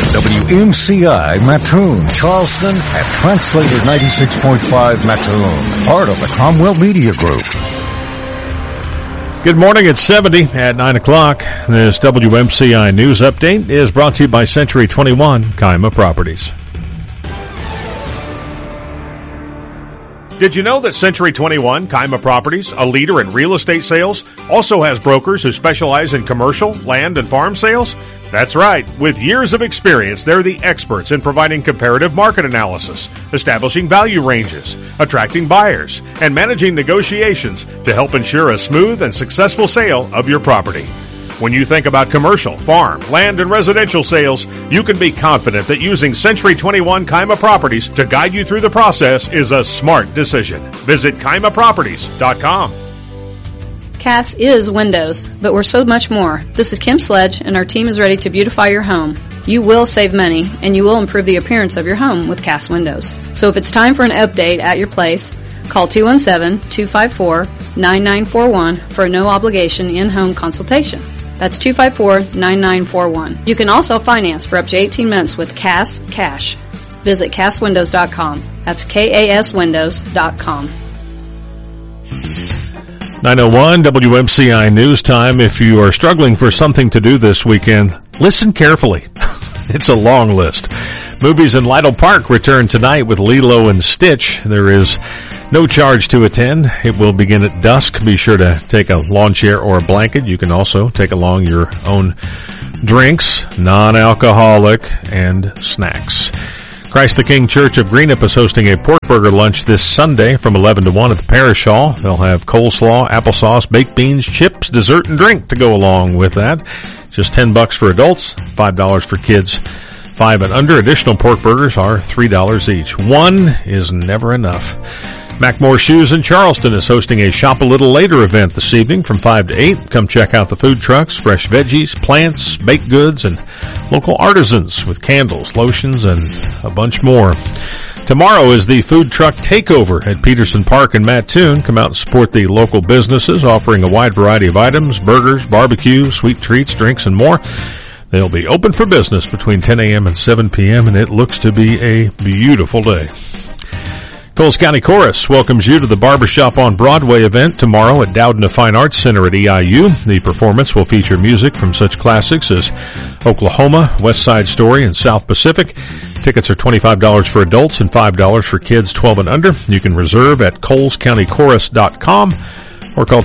WMCI Mattoon, Charleston, and Translator 96.5 Mattoon, part of the Cromwell Media Group. Good morning. It's 70 at 9 o'clock. This WMCI News Update is brought to you by Century 21 Kaima Properties. Did you know that Century 21 Kaima Properties, a leader in real estate sales, also has brokers who specialize in commercial, land, and farm sales? That's right. With years of experience, they're the experts in providing comparative market analysis, establishing value ranges, attracting buyers, and managing negotiations to help ensure a smooth and successful sale of your property. When you think about commercial, farm, land, and residential sales, you can be confident that using Century 21 Kaima Properties to guide you through the process is a smart decision. Visit KaimaProperties.com. Cass is windows, but we're so much more. This is Kim Sledge, and our team is ready to beautify your home. You will save money, and you will improve the appearance of your home with Cass windows. So if it's time for an update at your place, call 217-254-9941 for a no-obligation in-home consultation. That's 254-9941. You can also finance for up to 18 months with Cass Cash. Visit CassWindows.com. That's KASWindows.com. 9:01 WMCI News Time. If you are struggling for something to do this weekend, listen carefully. It's a long list. Movies in Lytle Park return tonight with Lilo and Stitch. There is no charge to attend. It will begin at dusk. Be sure to take a lawn chair or a blanket. You can also take along your own drinks, non-alcoholic, and snacks. Christ the King Church of Greenup is hosting a pork burger lunch this Sunday from 11 to 1 at the Parish Hall. They'll have coleslaw, applesauce, baked beans, chips, dessert, and drink to go along with that. Just $10 for adults, $5 for kids 5 and under. Additional pork burgers are $3 each. One is never enough. Mackmore Shoes in Charleston is hosting a Shop a Little Later event this evening from 5 to 8. Come check out the food trucks, fresh veggies, plants, baked goods, and local artisans with candles, lotions, and a bunch more. Tomorrow is the food truck takeover at Peterson Park in Mattoon. Come out and support the local businesses offering a wide variety of items, burgers, barbecue, sweet treats, drinks, and more. They'll be open for business between 10 a.m. and 7 p.m., and it looks to be a beautiful day. Coles County Chorus welcomes you to the Barbershop on Broadway event tomorrow at Dowden Fine Arts Center at EIU. The performance will feature music from such classics as Oklahoma, West Side Story, and South Pacific. Tickets are $25 for adults and $5 for kids 12 and under. You can reserve at colescountychorus.com or call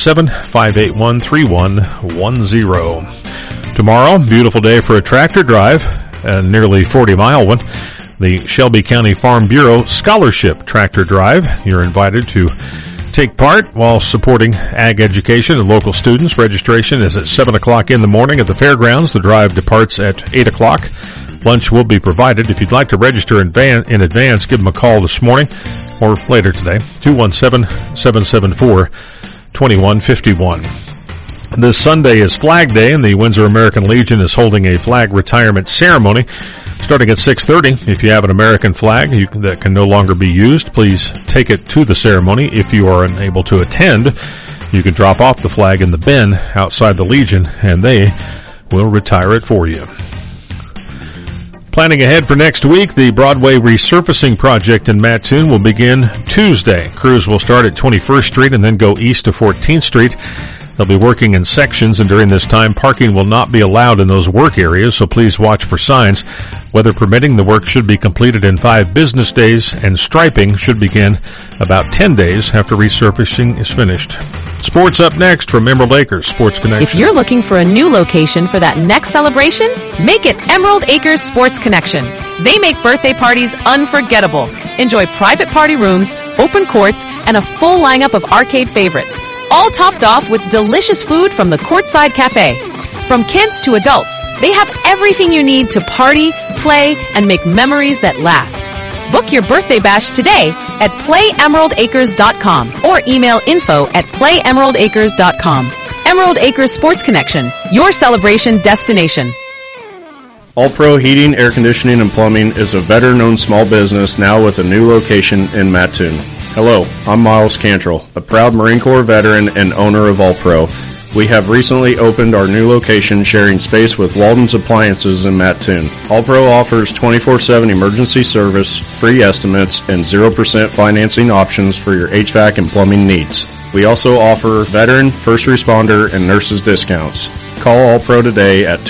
217-581-3110. Tomorrow, beautiful day for a tractor drive, a nearly 40-mile one. The Shelby County Farm Bureau Scholarship Tractor Drive. You're invited to take part while supporting ag education and local students. Registration is at 7 o'clock in the morning at the fairgrounds. The drive departs at 8 o'clock. Lunch will be provided. If you'd like to register in advance, give them a call this morning or later today, 217-774-2151. This Sunday is Flag Day, and the Windsor American Legion is holding a flag retirement ceremony starting at 6:30. If you have an American flag that can no longer be used, please take it to the ceremony. If you are unable to attend, you can drop off the flag in the bin outside the Legion, and they will retire it for you. Planning ahead for next week, the Broadway resurfacing project in Mattoon will begin Tuesday. Crews will start at 21st Street and then go east to 14th Street. They'll be working in sections, and during this time, parking will not be allowed in those work areas, so please watch for signs. Weather permitting, the work should be completed in 5 business days, and striping should begin about 10 days after resurfacing is finished. Sports up next from Emerald Acres Sports Connection. If you're looking for a new location for that next celebration, make it Emerald Acres Sports Connection. They make birthday parties unforgettable. Enjoy private party rooms, open courts, and a full lineup of arcade favorites. All topped off with delicious food from the Courtside Cafe. From kids to adults, they have everything you need to party, play, and make memories that last. Book your birthday bash today at playemeraldacres.com or email info@playemeraldacres.com. Emerald Acres Sports Connection, your celebration destination. All Pro Heating, Air Conditioning, and Plumbing is a better-known small business now with a new location in Mattoon. Hello, I'm Miles Cantrell, a proud Marine Corps veteran and owner of All Pro. We have recently opened our new location, sharing space with Walden's Appliances in Mattoon. All Pro offers 24/7 emergency service, free estimates, and 0% financing options for your HVAC and plumbing needs. We also offer veteran, first responder, and nurses discounts. Call All Pro today at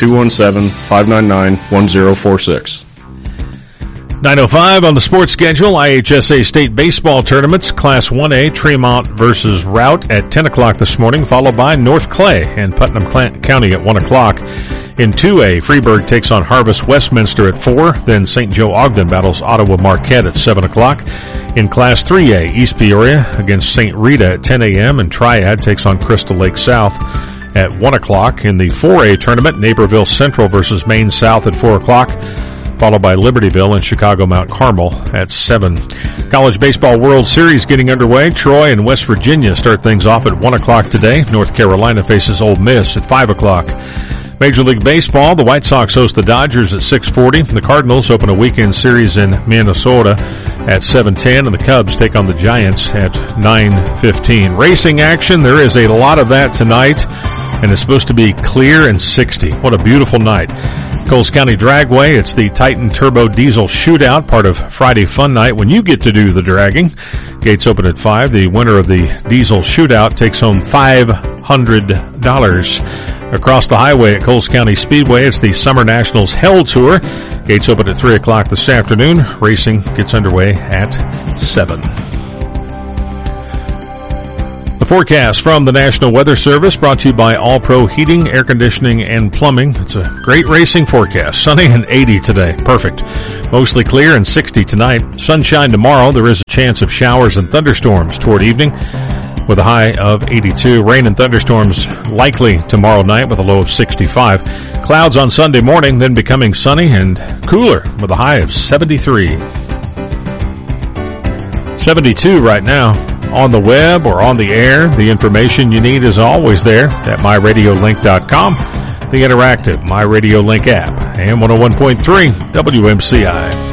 217-599-1046. 9:05 on the sports schedule. IHSA State Baseball Tournaments, Class 1A, Tremont versus Routt at 10 o'clock this morning, followed by North Clay and Putnam County at 1 o'clock. In 2A, Freeburg takes on Harvest Westminster at 4, then St. Joe Ogden battles Ottawa Marquette at 7 o'clock. In Class 3A, East Peoria against St. Rita at 10 a.m., and Triad takes on Crystal Lake South at 1 o'clock. In the 4A tournament, Naperville Central versus Maine South at 4 o'clock. Followed by Libertyville and Chicago Mount Carmel at 7. College Baseball World Series getting underway. Troy and West Virginia start things off at 1 o'clock today. North Carolina faces Ole Miss at 5 o'clock. Major League Baseball, the White Sox host the Dodgers at 6:40. The Cardinals open a weekend series in Minnesota at 7:10, and the Cubs take on the Giants at 9:15. Racing action, there is a lot of that tonight, and it's supposed to be clear and 60. What a beautiful night. Coles County Dragway, it's the Titan Turbo Diesel Shootout, part of Friday Fun Night when you get to do the dragging. Gates open at 5. The winner of the Diesel Shootout takes home $500. Across the highway at Coles County Speedway, it's the Summer Nationals Hell Tour. Gates open at 3 o'clock this afternoon. Racing gets underway at 7. The forecast from the National Weather Service, brought to you by All Pro Heating, Air Conditioning, and Plumbing. It's a great racing forecast. Sunny and 80 today. Perfect. Mostly clear and 60 tonight. Sunshine tomorrow. There is a chance of showers and thunderstorms toward evening with a high of 82. Rain and thunderstorms likely tomorrow night with a low of 65. Clouds on Sunday morning, then becoming sunny and cooler with a high of 73. 72 right now. On the web or on the air, the information you need is always there at myradiolink.com, the interactive MyRadio Link app, and 101.3 WMCI.